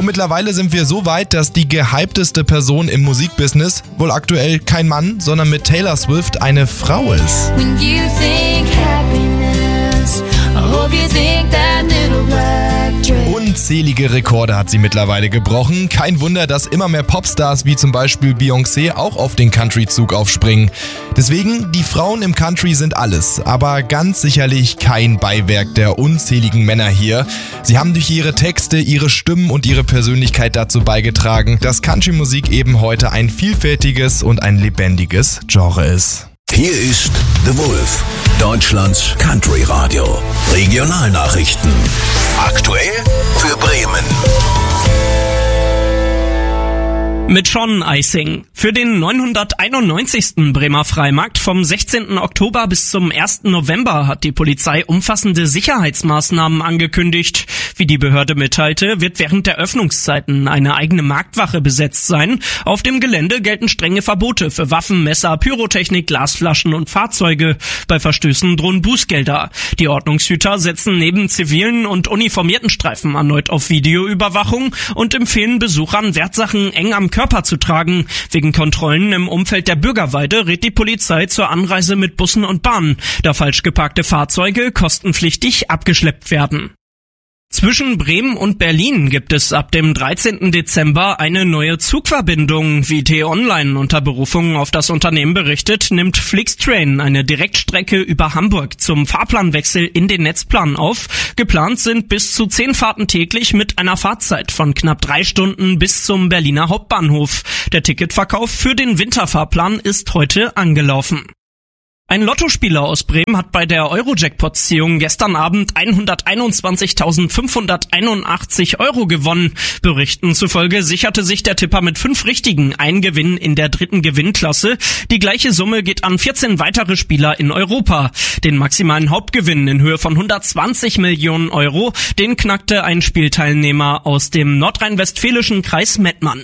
Und mittlerweile sind wir so weit, dass die gehypteste Person im Musikbusiness wohl aktuell kein Mann, sondern mit Taylor Swift eine Frau ist. When you think happiness, I hope you think that little black dress. Unzählige Rekorde hat sie mittlerweile gebrochen. Kein Wunder, dass immer mehr Popstars wie zum Beispiel Beyoncé auch auf den Country-Zug aufspringen. Deswegen, die Frauen im Country sind alles, aber ganz sicherlich kein Beiwerk der unzähligen Männer hier. Sie haben durch ihre Texte, ihre Stimmen und ihre Persönlichkeit dazu beigetragen, dass Country-Musik eben heute ein vielfältiges und ein lebendiges Genre ist. Hier ist The Wolf, Deutschlands Country-Radio. Regionalnachrichten. Aktuell für Bremen. Mit Sean Eising. Für den 991. Bremer Freimarkt vom 16. Oktober bis zum 1. November hat die Polizei umfassende Sicherheitsmaßnahmen angekündigt. Wie die Behörde mitteilte, wird während der Öffnungszeiten eine eigene Marktwache besetzt sein. Auf dem Gelände gelten strenge Verbote für Waffen, Messer, Pyrotechnik, Glasflaschen und Fahrzeuge. Bei Verstößen drohen Bußgelder. Die Ordnungshüter setzen neben zivilen und uniformierten Streifen erneut auf Videoüberwachung und empfehlen Besuchern, Wertsachen eng am Körper zu tragen. Wegen Kontrollen im Umfeld der Bürgerweide rät die Polizei zur Anreise mit Bussen und Bahnen, da falsch geparkte Fahrzeuge kostenpflichtig abgeschleppt werden. Zwischen Bremen und Berlin gibt es ab dem 13. Dezember eine neue Zugverbindung. Wie T-Online unter Berufung auf das Unternehmen berichtet, nimmt Flixtrain eine Direktstrecke über Hamburg zum Fahrplanwechsel in den Netzplan auf. Geplant sind bis zu 10 Fahrten täglich mit einer Fahrzeit von knapp 3 Stunden bis zum Berliner Hauptbahnhof. Der Ticketverkauf für den Winterfahrplan ist heute angelaufen. Ein Lottospieler aus Bremen hat bei der Euro-Jackpot-Ziehung gestern Abend 121.581 € gewonnen. Berichten zufolge sicherte sich der Tipper mit 5 Richtigen ein Gewinn in der 3. Gewinnklasse. Die gleiche Summe geht an 14 weitere Spieler in Europa. Den maximalen Hauptgewinn in Höhe von 120 Millionen €, den knackte ein Spielteilnehmer aus dem nordrhein-westfälischen Kreis Mettmann.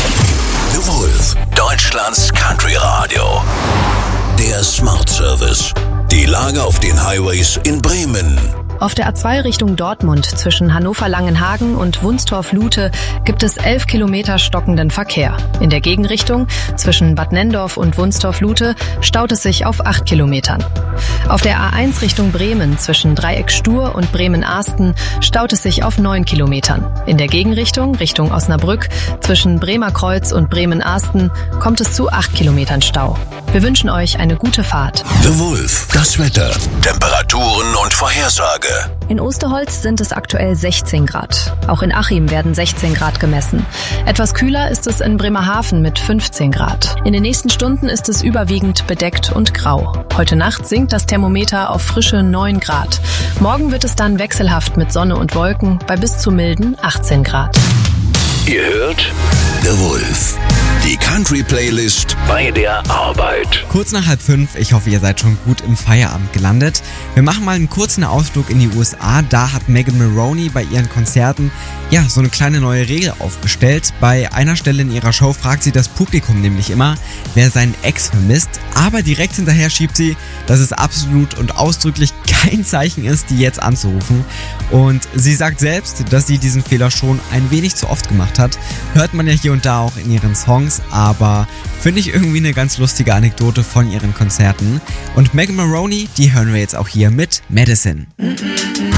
The Wolf, Deutschlands Country-Radio. Der Smart Service. Die Lage auf den Highways in Bremen. Auf der A2 Richtung Dortmund zwischen Hannover-Langenhagen und Wunstorf-Lute gibt es 11 Kilometer stockenden Verkehr. In der Gegenrichtung zwischen Bad Nenndorf und Wunstorf-Lute staut es sich auf 8 Kilometern. Auf der A1 Richtung Bremen zwischen Dreieck Stur und Bremen-Ahsten staut es sich auf 9 Kilometern. In der Gegenrichtung Richtung Osnabrück zwischen Bremer Kreuz und Bremen-Ahsten kommt es zu 8 Kilometern Stau. Wir wünschen euch eine gute Fahrt. The Wolf, das Wetter, Temperaturen und Vorhersage. In Osterholz sind es aktuell 16 Grad. Auch in Achim werden 16 Grad gemessen. Etwas kühler ist es in Bremerhaven mit 15 Grad. In den nächsten Stunden ist es überwiegend bedeckt und grau. Heute Nacht sinkt das Thermometer auf frische 9 Grad. Morgen wird es dann wechselhaft mit Sonne und Wolken bei bis zu milden 18 Grad. Ihr hört The Wolf, die Country-Playlist bei der Arbeit. Kurz nach 4:30, ich hoffe, ihr seid schon gut im Feierabend gelandet. Wir machen mal einen kurzen Ausflug in die USA. Da hat Megan Maroney bei ihren Konzerten so eine kleine neue Regel aufgestellt. Bei einer Stelle in ihrer Show fragt sie das Publikum nämlich immer, wer seinen Ex vermisst. Aber direkt hinterher schiebt sie, dass es absolut und ausdrücklich kein Zeichen ist, die jetzt anzurufen. Und sie sagt selbst, dass sie diesen Fehler schon ein wenig zu oft gemacht hat. Hört man ja hier und da auch in ihren Songs, aber finde ich irgendwie eine ganz lustige Anekdote von ihren Konzerten. Und Megan Maroney, die hören wir jetzt auch hier mit Medicine.